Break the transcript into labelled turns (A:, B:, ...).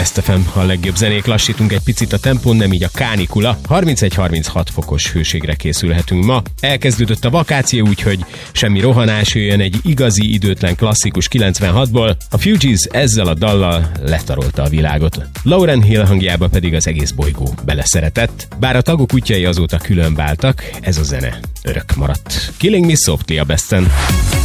A: Best FM, a legjobb zenék. Lassítunk egy picit a tempón, nem így a kánikula. 31-36 fokos hőségre készülhetünk ma. Elkezdődött a vakáció, úgyhogy semmi rohanás, jöjjön egy igazi időtlen klasszikus 96-ból. A Fugees ezzel a dallal letarolta a világot. Lauryn Hill hangjába pedig az egész bolygó beleszeretett. Bár a tagok útjai azóta külön váltak, ez a zene örök maradt. Killing Me Softly a Besten.